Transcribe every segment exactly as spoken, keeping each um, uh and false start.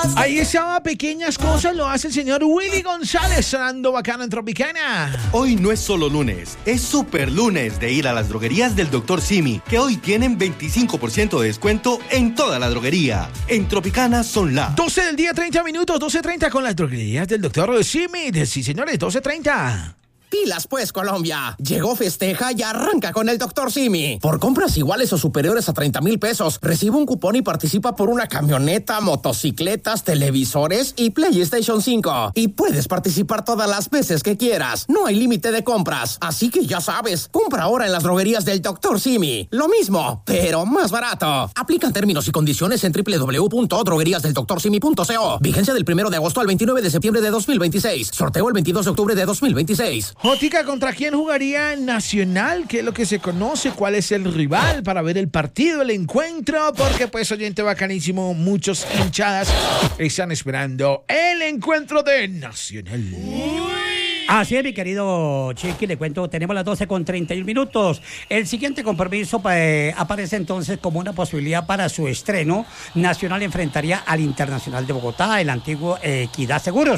Ahí estaba, Pequeñas Cosas, lo hace el señor Willy González, sonando bacano en Tropicana. Hoy no es solo lunes, es super lunes de ir a las droguerías del doctor Simi, que hoy tienen veinticinco por ciento de descuento en toda la droguería. En Tropicana son las doce del día, treinta minutos, doce treinta con las droguerías del doctor Simi. Sí, señores, doce treinta. Pilas pues, Colombia. Llegó Festeja y arranca con el doctor Simi. Por compras iguales o superiores a treinta mil pesos, recibe un cupón y participa por una camioneta, motocicletas, televisores y PlayStation cinco. Y puedes participar todas las veces que quieras. No hay límite de compras. Así que ya sabes, compra ahora en las droguerías del doctor Simi. Lo mismo, pero más barato. Aplican términos y condiciones en doble u doble u doble u punto droguerías del doctor simi punto co. Vigencia del primero de agosto al veintinueve de septiembre de dos mil veintiséis. Sorteo el veintidós de octubre de dos mil veintiséis. Jotica, ¿contra quién jugaría Nacional? ¿Qué es lo que se conoce? ¿Cuál es el rival para ver el partido, el encuentro? Porque pues, oyente bacanísimo, muchos hinchadas están esperando el encuentro de Nacional. Así es, mi querido Chiqui, le cuento, tenemos las doce con treinta y un minutos. El siguiente compromiso eh, aparece entonces como una posibilidad para su estreno. Nacional enfrentaría al Internacional de Bogotá, el antiguo eh, Equidad Seguros,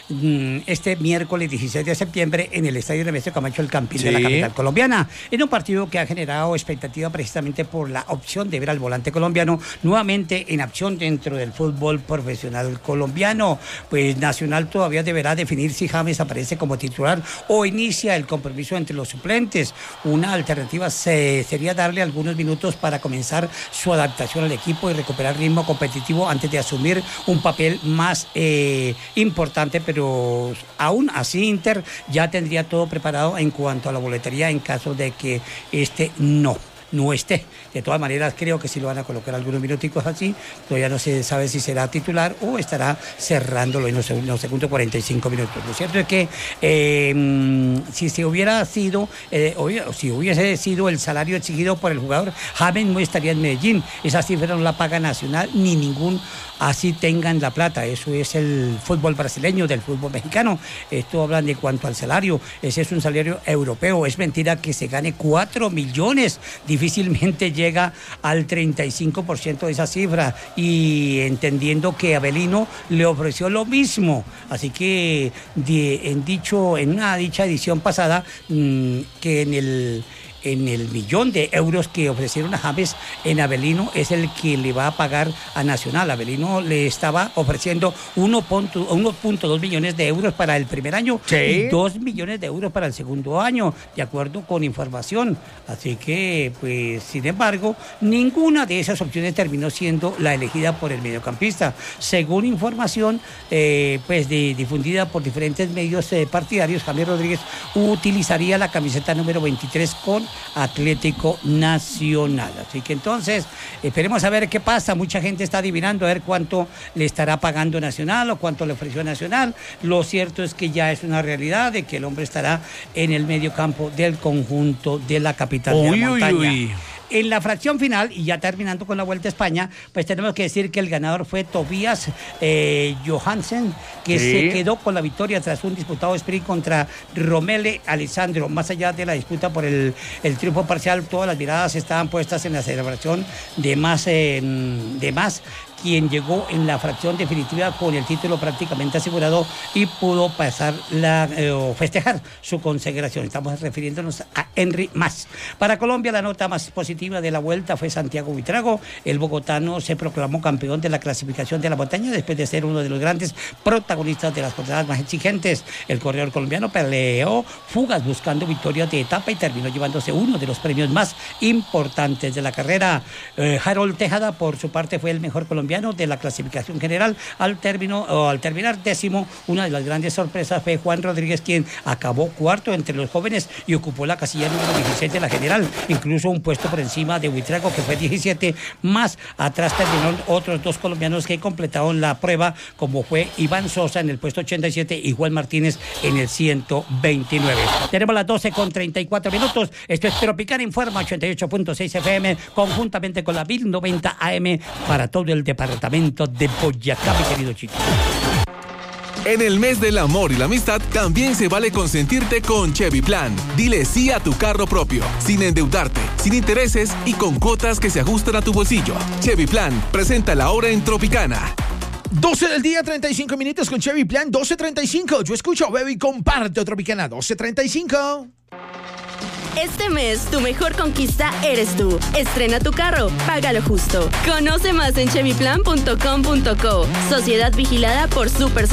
este miércoles dieciséis de septiembre en el Estadio Nemesio Camacho, el Campín sí. de la capital colombiana, en un partido que ha generado expectativa precisamente por la opción de ver al volante colombiano nuevamente en acción dentro del fútbol profesional colombiano. Pues Nacional todavía deberá definir si James aparece como titular o inicia el compromiso entre los suplentes. Una alternativa se, sería darle algunos minutos para comenzar su adaptación al equipo y recuperar ritmo competitivo antes de asumir un papel más eh, importante, pero aún así Inter ya tendría todo preparado en cuanto a la boletería en caso de que este no no esté. De todas maneras, creo que sí lo van a colocar algunos minuticos así. Todavía no se sabe si será titular o estará cerrándolo en los, en los segundos cuarenta y cinco minutos. Lo cierto es que eh, si se hubiera sido, eh, o si hubiese sido el salario exigido por el jugador, James no estaría en Medellín. Esa cifra no la paga Nacional ni ningún así tengan la plata. Eso es el fútbol brasileño del fútbol mexicano. Esto hablan de cuanto al salario. Ese es un salario europeo. Es mentira que se gane cuatro millones. Difícilmente llega al treinta y cinco por ciento de esa cifra, y entendiendo que Avelino le ofreció lo mismo. Así que de, en dicho en una dicha edición pasada, mmm, que en el en el millón de euros que ofrecieron a James, en Avelino es el que le va a pagar a Nacional. Avelino le estaba ofreciendo uno punto dos millones de euros para el primer año, ¿sí?, y dos millones de euros para el segundo año, de acuerdo con información. Así que, pues, sin embargo, ninguna de esas opciones terminó siendo la elegida por el mediocampista. Según información, eh, pues, de, difundida por diferentes medios eh, partidarios, James Rodríguez utilizaría la camiseta número veintitrés con Atlético Nacional. Así que entonces esperemos a ver qué pasa. Mucha gente está adivinando a ver cuánto le estará pagando Nacional o cuánto le ofreció Nacional. Lo cierto es que ya es una realidad de que el hombre estará en el medio campo del conjunto de la capital uy, de la montaña. Uy, uy. En la fracción final, y ya terminando con la Vuelta a España, pues tenemos que decir que el ganador fue Tobias eh, Johansen, que sí. se quedó con la victoria tras un disputado sprint contra Romele Alessandro. Más allá de la disputa por el, el triunfo parcial, todas las miradas estaban puestas en la celebración de más, eh, de más quien llegó en la fracción definitiva con el título prácticamente asegurado y pudo pasar la eh, festejar su consagración. Estamos refiriéndonos a Henry Mas. Para Colombia, la nota más positiva de la vuelta fue Santiago Buitrago. El bogotano se proclamó campeón de la clasificación de la montaña después de ser uno de los grandes protagonistas de las jornadas más exigentes. El corredor colombiano peleó fugas buscando victorias de etapa y terminó llevándose uno de los premios más importantes de la carrera. Eh, Harold Tejada, por su parte, fue el mejor colombiano de la clasificación general. Al término o al terminar décimo, una de las grandes sorpresas fue Juan Rodríguez, quien acabó cuarto entre los jóvenes y ocupó la casilla número dieciséis de la general, incluso un puesto por encima de Buitrago, que fue diecisiete. Más atrás terminaron otros dos colombianos que completaron la prueba, como fue Iván Sosa en el puesto ochenta y siete y Juan Martínez en el ciento veintinueve. Tenemos las doce con treinta y cuatro minutos. Esto es Tropicana Informa ochenta y ocho punto seis F M, conjuntamente con la mil noventa A M para todo el departamento de Boyacá, mi querido chico. En el mes del amor y la amistad también se vale consentirte con Chevy Plan. Dile sí a tu carro propio, sin endeudarte, sin intereses y con cuotas que se ajustan a tu bolsillo. Chevy Plan presenta la hora en Tropicana. doce del día, treinta y cinco minutos con Chevy Plan, doce treinta y cinco. Yo escucho, baby, comparte Tropicana, doce treinta y cinco. Este mes, tu mejor conquista eres tú. Estrena tu carro, págalo justo. Conoce más en chevy plan punto com punto co. Sociedad vigilada por Super